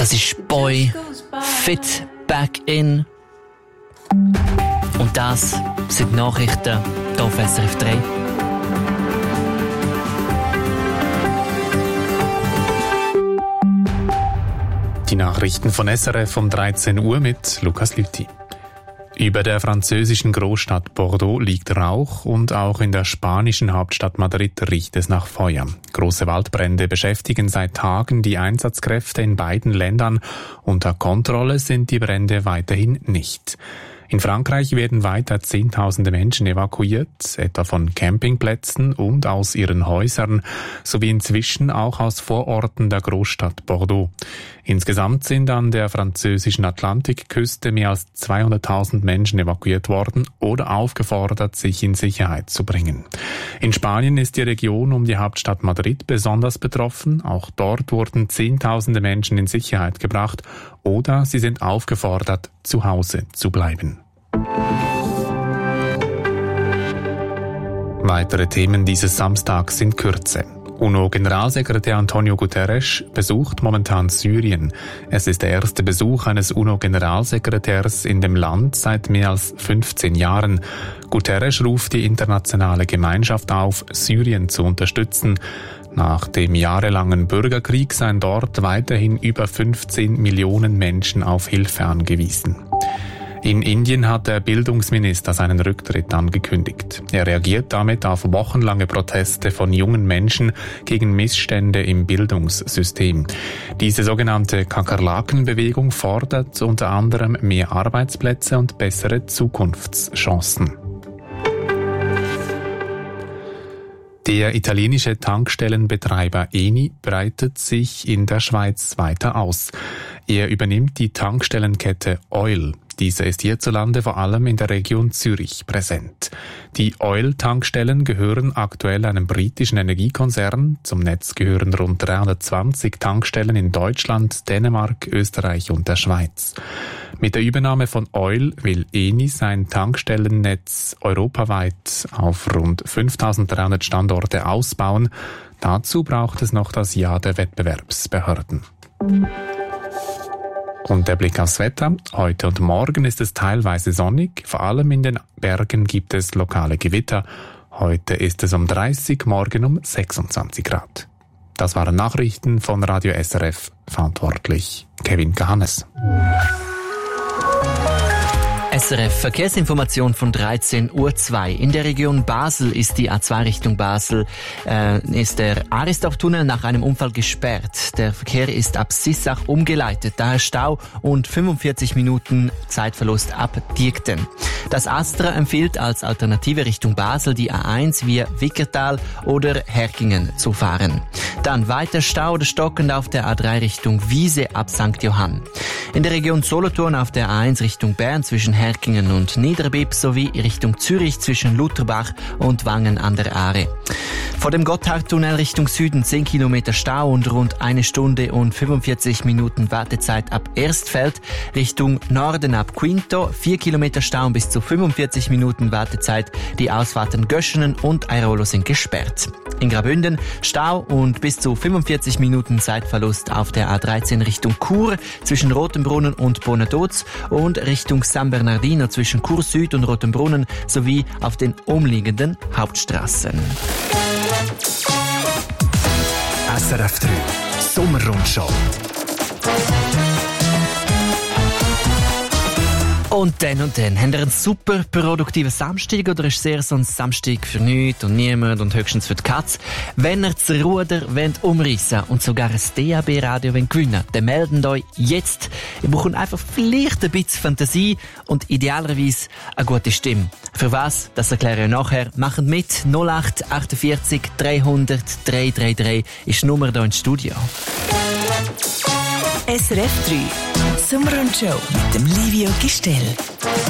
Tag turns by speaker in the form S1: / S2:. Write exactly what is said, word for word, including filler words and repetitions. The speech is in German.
S1: Das ist Boy Fit Back In. Und das sind die Nachrichten hier auf S R F drei.
S2: Die Nachrichten von S R F um dreizehn Uhr mit Lukas Lüthi. Über der französischen Großstadt Bordeaux liegt Rauch und auch in der spanischen Hauptstadt Madrid riecht es nach Feuer. Große Waldbrände beschäftigen seit Tagen die Einsatzkräfte in beiden Ländern. Unter Kontrolle sind die Brände weiterhin nicht. In Frankreich werden weiter Zehntausende Menschen evakuiert, etwa von Campingplätzen und aus ihren Häusern, sowie inzwischen auch aus Vororten der Großstadt Bordeaux. Insgesamt sind an der französischen Atlantikküste mehr als zweihunderttausend Menschen evakuiert worden oder aufgefordert, sich in Sicherheit zu bringen. In Spanien ist die Region um die Hauptstadt Madrid besonders betroffen. Auch dort wurden Zehntausende Menschen in Sicherheit gebracht oder sie sind aufgefordert, zu Hause zu bleiben. Weitere Themen dieses Samstags in Kürze. UNO-Generalsekretär Antonio Guterres besucht momentan Syrien. Es ist der erste Besuch eines UNO-Generalsekretärs in dem Land seit mehr als fünfzehn Jahren. Guterres ruft die internationale Gemeinschaft auf, Syrien zu unterstützen. Nach dem jahrelangen Bürgerkrieg seien dort weiterhin über fünfzehn Millionen Menschen auf Hilfe angewiesen. In Indien hat der Bildungsminister seinen Rücktritt angekündigt. Er reagiert damit auf wochenlange Proteste von jungen Menschen gegen Missstände im Bildungssystem. Diese sogenannte Kakerlakenbewegung fordert unter anderem mehr Arbeitsplätze und bessere Zukunftschancen. Der italienische Tankstellenbetreiber Eni breitet sich in der Schweiz weiter aus. Er übernimmt die Tankstellenkette Oil. Diese ist hierzulande vor allem in der Region Zürich präsent. Die Oil-Tankstellen gehören aktuell einem britischen Energiekonzern. Zum Netz gehören rund dreihundertzwanzig Tankstellen in Deutschland, Dänemark, Österreich und der Schweiz. Mit der Übernahme von Oil will Eni sein Tankstellennetz europaweit auf rund fünftausenddreihundert Standorte ausbauen. Dazu braucht es noch das Ja der Wettbewerbsbehörden. Und der Blick aufs Wetter. Heute und morgen ist es teilweise sonnig. Vor allem in den Bergen gibt es lokale Gewitter. Heute ist es um dreißig, morgen um sechsundzwanzig Grad. Das waren Nachrichten von Radio S R F. Verantwortlich Kevin Gahannes.
S1: S R F Verkehrsinformation von dreizehn Uhr zwei. In der Region Basel ist die A zwei Richtung Basel, äh, ist der Aristov-Tunnel nach einem Unfall gesperrt. Der Verkehr ist ab Sissach umgeleitet, daher Stau und fünfundvierzig Minuten Zeitverlust ab Diekten. Das Astra empfiehlt als Alternative Richtung Basel die A eins via Wickertal oder Herkingen zu fahren. Dann weiter Stau oder stockend auf der A drei Richtung Wiese ab Sankt Johann. In der Region Solothurn auf der A eins Richtung Bern zwischen Herkingen und Niederbipp sowie Richtung Zürich zwischen Lutherbach und Wangen an der Aare. Vor dem Gotthardtunnel Richtung Süden zehn Kilometer Stau und rund eine Stunde und fünfundvierzig Minuten Wartezeit ab Erstfeld. Richtung Norden ab Quinto vier Kilometer Stau und bis zu fünfundvierzig Minuten Wartezeit. Die Ausfahrten Göschenen und Airolo sind gesperrt. In Graubünden Stau und bis zu fünfundvierzig Minuten Zeitverlust auf der A dreizehn Richtung Chur zwischen Rotenbrunnen und Bonadoz und Richtung San Bernardino zwischen Chur Süd und Rotenbrunnen sowie auf den umliegenden Hauptstraßen.
S3: S R F drei Sommerrundschau.
S1: Und dann und dann, habt ihr einen super produktiven Samstag oder ist es eher so ein Samstag für nichts und niemand und höchstens für die Katze? Wenn ihr das Ruder wollt umreissen und sogar ein D A B-Radio gewinnen wollt, dann meldet euch jetzt. Ihr braucht einfach vielleicht ein bisschen Fantasie und idealerweise eine gute Stimme. Für was? Das erkläre ich nachher. Macht mit. null acht achtundvierzig dreihundert dreihundertdreiunddreißig ist die Nummer hier ins Studio.
S4: S R F drei Sommerrundschau mit dem Livio Gistel.